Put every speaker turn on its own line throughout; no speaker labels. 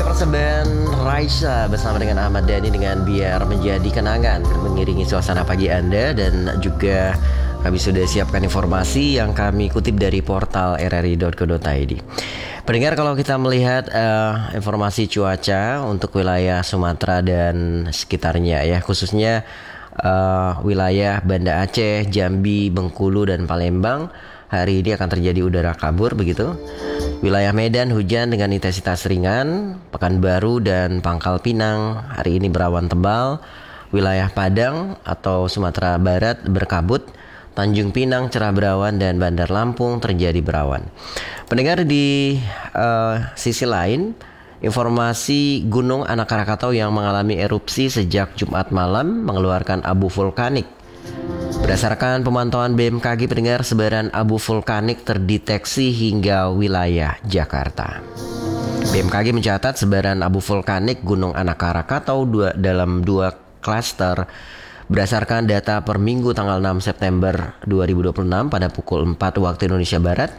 dia persembahan Raisa bersama dengan Ahmad Dhani dengan Biar Menjadi Kenangan mengiringi suasana pagi Anda. Dan juga kami sudah siapkan informasi yang kami kutip dari portal rri.co.id. Pendengar, kalau kita melihat informasi cuaca untuk wilayah Sumatera dan sekitarnya ya, khususnya wilayah Banda Aceh, Jambi, Bengkulu, dan Palembang, hari ini akan terjadi udara kabur begitu. Wilayah Medan hujan dengan intensitas ringan. Pekanbaru dan Pangkal Pinang hari ini berawan tebal. Wilayah Padang atau Sumatera Barat berkabut. Tanjung Pinang cerah berawan dan Bandar Lampung terjadi berawan. Pendengar, di sisi lain, informasi Gunung Anak Krakatau yang mengalami erupsi sejak Jumat malam mengeluarkan abu vulkanik. Berdasarkan pemantauan BMKG, pendengar, sebaran abu vulkanik terdeteksi hingga wilayah Jakarta. BMKG mencatat sebaran abu vulkanik Gunung Anak Krakatau dalam dua klaster berdasarkan data per minggu tanggal 6 September 2026 pada pukul 4 waktu Indonesia Barat.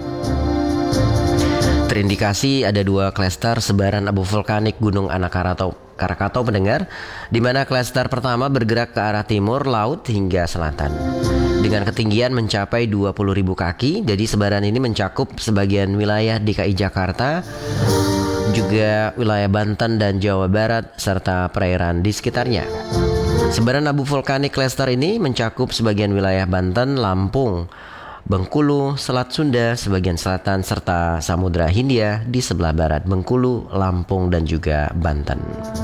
Terindikasi ada dua klaster sebaran abu vulkanik Gunung Anak Krakatau, pendengar, di mana klaster pertama bergerak ke arah timur laut hingga selatan dengan ketinggian mencapai 20.000 kaki. Jadi sebaran ini mencakup sebagian wilayah DKI Jakarta, juga wilayah Banten dan Jawa Barat serta perairan di sekitarnya. Sebaran abu vulkanik klaster ini mencakup sebagian wilayah Banten, Lampung, Bengkulu, Selat Sunda, sebagian selatan, serta Samudra Hindia di sebelah barat Bengkulu, Lampung, dan juga Banten.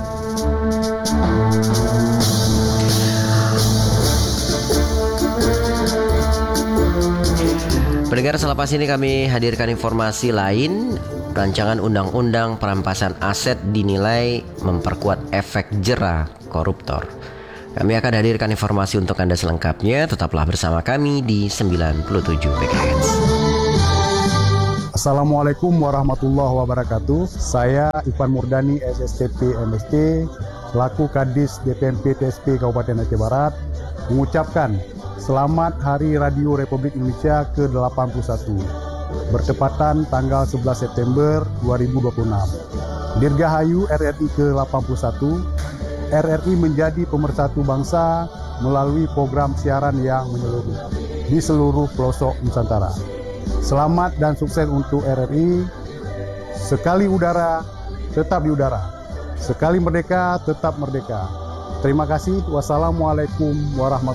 Pendengar, selepas ini kami hadirkan informasi lain. Rancangan Undang-Undang Perampasan Aset dinilai memperkuat efek jera koruptor. Kami akan hadirkan informasi untuk Anda selengkapnya. Tetaplah bersama kami di 97 MHz.
Assalamualaikum warahmatullahi wabarakatuh. Saya Ivan Murdani, SSTP MST, selaku Kadis DPMP TSP Kabupaten Aceh Barat, mengucapkan Selamat Hari Radio Republik Indonesia ke-81, bertepatan tanggal 11 September 2026. Dirgahayu RRI ke-81. RRI menjadi pemersatu bangsa melalui program siaran yang menyeluruh di seluruh pelosok Nusantara. Selamat dan sukses untuk RRI. Sekali udara, tetap di udara. Sekali merdeka, tetap merdeka. Terima kasih. Wassalamualaikum warahmatullahi wabarakatuh.